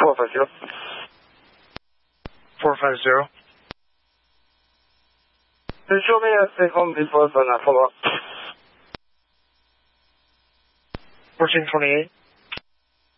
450. 450. Show me a home Depot on that follow-up. 1428.